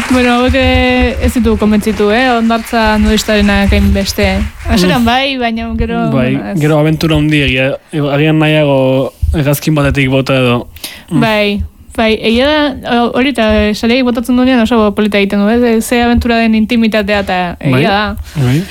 Bueno, hauek ez ditu konbentzitu, ondartza nudistarenak hainbeste. Aseran bai, baina gero... Bai, gero abentura hundi agian nahiago egazkin batetik bota edo. Bai, egia da, hori eta saleik botatzen duenean oso polita egiten du, ze abentura den intimitatea eta egia da. Bai.